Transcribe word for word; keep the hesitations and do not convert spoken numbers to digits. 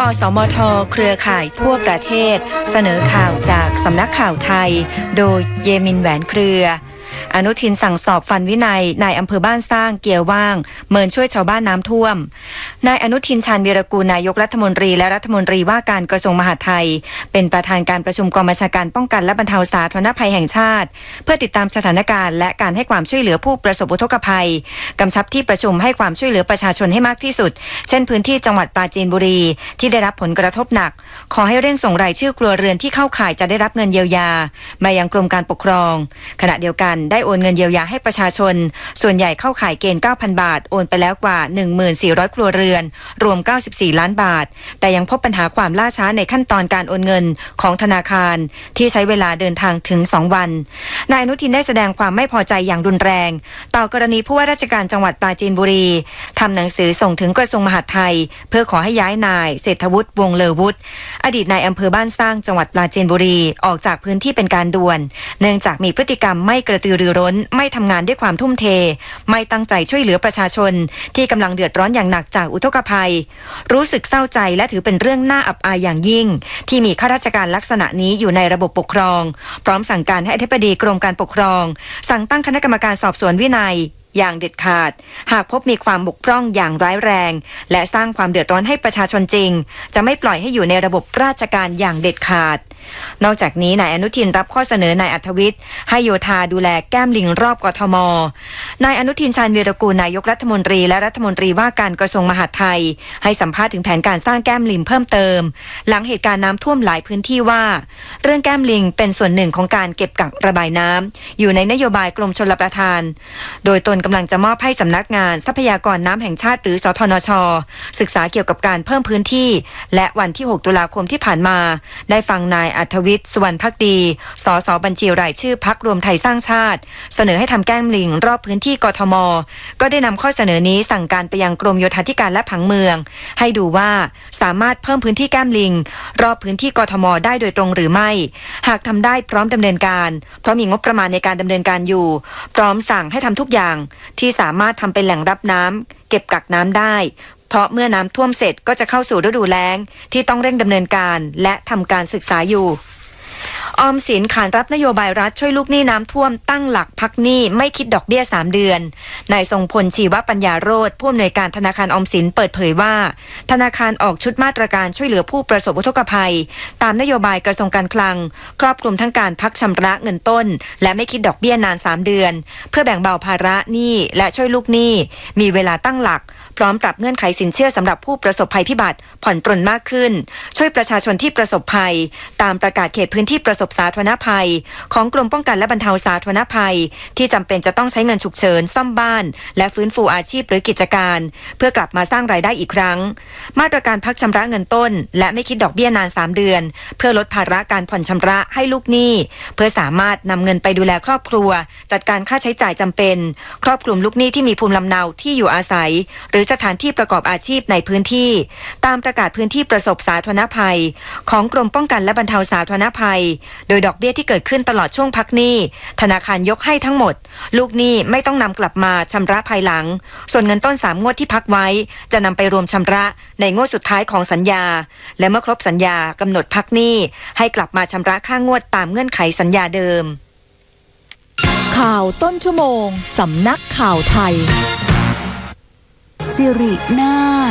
อสมทเครือข่ายทั่วประเทศเสนอข่าวจากสำนักข่าวไทยโดยเยมินแหวนเครืออนุทินสั่งสอบฟันวินัยนายอำเภอบ้านสร้างเกียร์ว่างเมินช่วยชาวบ้านน้ำท่วมนายอนุทินชาญวีรกูลนายกรัฐมนตรีและรัฐมนตรีว่าการกระทรวงมหาดไทยเป็นประธานการประชุมกองบัญชาการป้องกันและบรรเทาสาธารณภัยแห่งชาติเพื่อติดตามสถานการณ์และการให้ความช่วยเหลือผู้ประสบอุทกภัยกำชับที่ประชุมให้ความช่วยเหลือประชาชนให้มากที่สุดเช่นพื้นที่จังหวัดปราจีนบุรีที่ได้รับผลกระทบหนักขอให้เร่งส่งรายชื่อครัวเรือนที่เข้าข่ายจะได้รับเงินเยียวยามายังกรมการปกครองขณะเดียวกันได้โอนเงินเยียวยาให้ประชาชนส่วนใหญ่เข้าข่ายเกณฑ์ เก้าพัน บาทโอนไปแล้วกว่า หนึ่งพันสี่ร้อย ครัวเรือนรวมเก้าสิบสี่ล้านบาทแต่ยังพบปัญหาความล่าช้าในขั้นตอนการโอนเงินของธนาคารที่ใช้เวลาเดินทางถึงสองวันนายอนุทินได้แสดงความไม่พอใจอย่างรุนแรงต่อกรณีผู้ว่าราชการจังหวัดปราจีนบุรีทำหนังสือส่งถึงกระทรวงมหาดไทยเพื่อขอให้ย้ายนายเศรษฐวุฒิวงศ์เลอวุฒิอดีตนายอำเภอบ้านสร้างจังหวัดปราจีนบุรีออกจากพื้นที่เป็นการด่วนเนื่องจากมีพฤติกรรมไม่กระตือรือร้นไม่ทำงานด้วยความทุ่มเทไม่ตั้งใจช่วยเหลือประชาชนที่กำลังเดือดร้อนอย่างหนักจากอุทกภัยรู้สึกเศร้าใจและถือเป็นเรื่องน่าอับอายอย่างยิ่งที่มีข้าราชการลักษณะนี้อยู่ในระบบปกครองพร้อมสั่งการให้อธิบดีกรมการปกครองสั่งตั้งคณะกรรมการสอบสวนวินัยอย่างเด็ดขาดหากพบมีความบกพร่องอย่างร้ายแรงและสร้างความเดือดร้อนให้ประชาชนจริงจะไม่ปล่อยให้อยู่ในระบบราชการอย่างเด็ดขาดนอกจากนี้นายอนุทินรับข้อเสนอนายอัธวิทย์ให้โยธาดูแลแก้มลิงรอบกทมนายอนุทินชาญวีรกูลนายกรัฐมนตรีและรัฐมนตรีว่าการกระทรวงมหาดไทยให้สัมภาษณ์ถึงแผนการสร้างแก้มลิงเพิ่มเติมหลังเหตุการณ์น้ำท่วมหลายพื้นที่ว่าเรื่องแก้มลิงเป็นส่วนหนึ่งของการเก็บกักระบายน้ำอยู่ในนโยบายกรมชลประทานโดยตนกำลังจะมอบให้สำนักงานทรัพยากรน้ำแห่งชาติหรือสทนช.ศึกษาเกี่ยวกับการเพิ่มพื้นที่และวันที่หกตุลาคมที่ผ่านมาได้ฟังนายอัธวิทย์สุวรรณภักดีสสบัญชีรายชื่อพรรครวมไทยสร้างชาติเสนอให้ทำแก้มลิงรอบพื้นที่กทมก็ได้นำข้อเสนอนี้สั่งการไปยังกรมโยธาธิการและผังเมืองให้ดูว่าสามารถเพิ่มพื้นที่แก้มลิงรอบพื้นที่กทมได้โดยตรงหรือไม่หากทำได้พร้อมดำเนินการเพราะมีงบประมาณในการดำเนินการอยู่พร้อมสั่งให้ทำทุกอย่างที่สามารถทำเป็นแหล่งรับน้ำเก็บกักน้ำได้เพราะเมื่อน้ำท่วมเสร็จก็จะเข้าสู่ฤดูแล้งที่ต้องเร่งดำเนินการและทำการศึกษาอยู่ออมสินขานรับนโยบายรัฐช่วยลูกหนี้น้ำท่วมตั้งหลักพักหนี้ไม่คิดดอกเบี้ยสามเดือนนายทรงพลชีวปัญญาโรจน์ผู้อำนวยการธนาคารออมสินเปิดเผยว่าธนาคารออกชุดมาตรการช่วยเหลือผู้ประสบอุทกภัยตามนโยบายกระทรวงการคลังครอบคลุมทั้งการพักชำระเงินต้นและไม่คิดดอกเบี้ยนานสามเดือนเพื่อแบ่งเบาภาระหนี้และช่วยลูกหนี้มีเวลาตั้งหลักพร้อมปรับเงื่อนไขสินเชื่อสำหรับผู้ประสบภัยพิบัติผ่อนปรนมากขึ้นช่วยประชาชนที่ประสบภัยตามประกาศเขตพื้นที่ประสบสาธารณภัยของกรมป้องกันและบรรเทาสาธารณภัยที่จำเป็นจะต้องใช้เงินฉุกเฉินซ่อมบ้านและฟื้นฟูอาชีพหรือกิจการเพื่อกลับมาสร้างรายได้อีกครั้งมาตรการพักชำระเงินต้นและไม่คิดดอกเบี้ยนานสามเดือนเพื่อลดภาระการผ่อนชำระให้ลูกหนี้เพื่อสามารถนำเงินไปดูแลครอบครัวจัดการค่าใช้จ่ายจำเป็นครอบคลุมลูกหนี้ที่มีภูมิลำเนาที่อยู่อาศัยหรือสถานที่ประกอบอาชีพในพื้นที่ตามประกาศพื้นที่ประสบสาธารณภัยของกรมป้องกันและบรรเทาสาธารณภัยโดยดอกเบี้ยที่เกิดขึ้นตลอดช่วงพักหนี้ธนาคารยกให้ทั้งหมดลูกหนี้ไม่ต้องนำกลับมาชำระภายหลังส่วนเงินต้นสามงวดที่พักไว้จะนำไปรวมชำระในงวดสุดท้ายของสัญญาและเมื่อครบสัญญากำหนดพักหนี้ให้กลับมาชำระค่างวดตามเงื่อนไขสัญญาเดิมข่าวต้นชั่วโมงสำนักข่าวไทยสิรินาถ